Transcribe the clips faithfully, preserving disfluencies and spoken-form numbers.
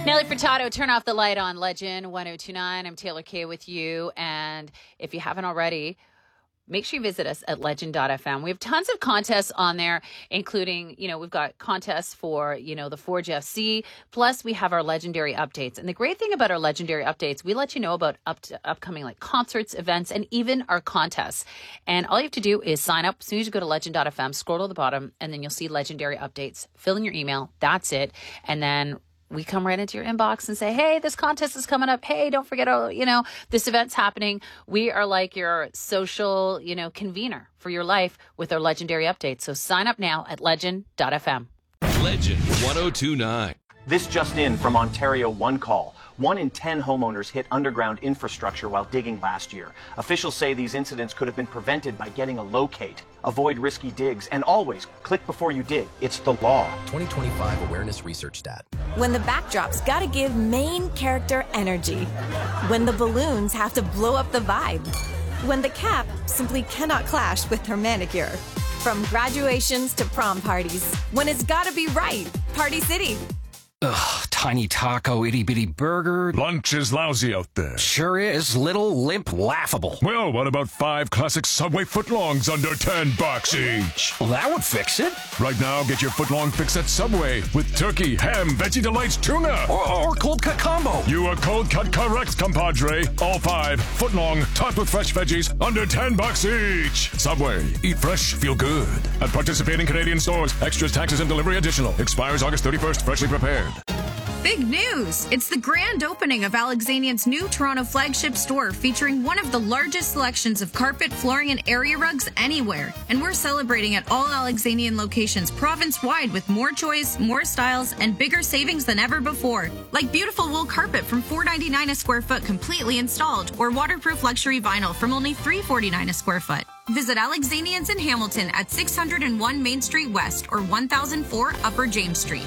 Nelly Furtado, turn off the light on Legend one oh two nine. I'm Taylor Kay with you. And if you haven't already, make sure you visit us at legend dot f m. We have tons of contests on there, including, you know, we've got contests for, you know, the Forge F C. Plus, we have our legendary updates. And the great thing about our legendary updates, we let you know about up to upcoming like concerts, events, and even our contests. And all you have to do is sign up. As soon as you go to legend dot f m, scroll to the bottom, and then you'll see legendary updates. Fill in your email. That's it. And then we come right into your inbox and say, hey, this contest is coming up. Hey, don't forget, oh, you know, this event's happening. We are like your social, you know, convener for your life with our legendary updates. So sign up now at legend dot f m. Legend one oh two nine. This just in from Ontario One Call. One in ten homeowners hit underground infrastructure while digging last year. Officials say these incidents could have been prevented by getting a locate. Avoid risky digs and always click before you dig. It's the law. twenty twenty-five Awareness Research Stat. When the backdrop's gotta give main character energy. When the balloons have to blow up the vibe. When the cap simply cannot clash with her manicure. From graduations to prom parties. When it's gotta be right. Party City. Ugh, tiny taco, itty-bitty burger. Lunch is lousy out there. Sure is. Little, limp, laughable. Well, what about five classic Subway footlongs under ten bucks each? Well, that would fix it. Right now, get your footlong fix at Subway with turkey, ham, Veggie Delights, tuna. Or, or cold cut combo. You are cold cut correct, compadre. All five, footlong, topped with fresh veggies, under ten bucks each. Subway. Eat fresh, feel good. At participating Canadian stores, extras, taxes, and delivery additional. Expires August thirty-first, freshly prepared. Big news! It's the grand opening of Alexanian's new Toronto flagship store featuring one of the largest selections of carpet, flooring, and area rugs anywhere. And we're celebrating at all Alexanian locations province-wide with more choice, more styles, and bigger savings than ever before. Like beautiful wool carpet from four dollars and ninety-nine cents a square foot completely installed, or waterproof luxury vinyl from only three dollars and forty-nine cents a square foot. Visit Alexanians in Hamilton at six hundred one Main Street West or one thousand four Upper James Street.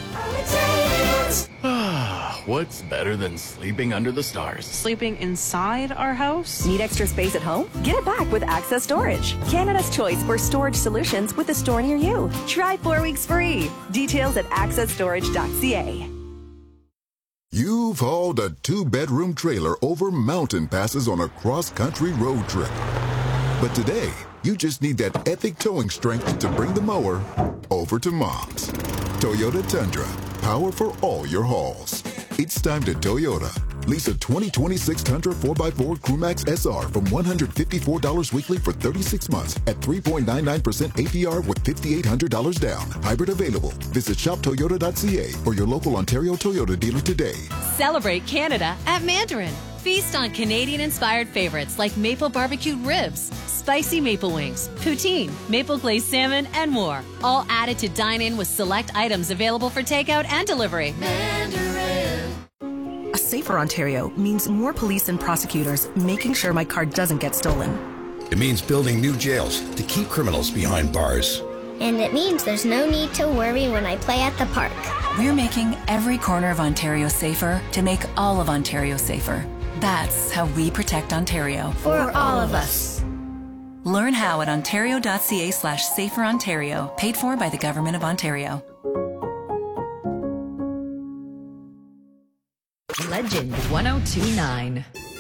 What's better than sleeping under the stars? Sleeping inside our house? Need extra space at home? Get it back with Access Storage. Canada's choice for storage solutions with a store near you. Try four weeks free. Details at access storage dot c a. You've hauled a two-bedroom trailer over mountain passes on a cross-country road trip. But today, you just need that epic towing strength to bring the mower over to Mom's. Toyota Tundra, power for all your hauls. It's time to Toyota. Lease a twenty twenty-six Tundra four by four Crewmax S R from one hundred fifty-four dollars weekly for thirty-six months at three point nine nine percent A P R with five thousand eight hundred dollars down. Hybrid available. Visit shop toyota dot c a or your local Ontario Toyota dealer today. Celebrate Canada at Mandarin. Feast on Canadian-inspired favorites like maple barbecued ribs, spicy maple wings, poutine, maple glazed salmon, and more. All added to dine in with select items available for takeout and delivery. Mandarin. A safer Ontario means more police and prosecutors making sure my car doesn't get stolen. It means building new jails to keep criminals behind bars. And it means there's no need to worry when I play at the park. We're making every corner of Ontario safer to make all of Ontario safer. That's how we protect Ontario. For all of us. Learn how at ontario dot c a slash safer Ontario, paid for by the Government of Ontario. Legend one oh two nine.